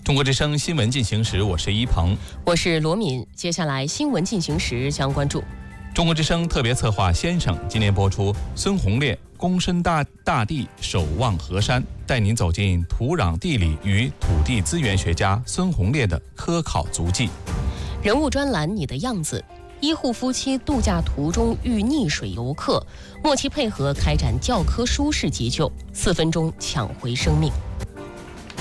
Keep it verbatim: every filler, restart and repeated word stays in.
中国之声新闻进行时，我是一鹏， 我是罗敏。接下来新闻进行时将关注中国之声特别策划先生今年播出孙红烈躬身大大地守望河山，带您走进土壤地理与土地资源学家孙红烈的科考足迹。 人物专栏你的样子，医护夫妻度假途中遇溺水游客，默契配合开展教科书式急救，四分钟抢回生命。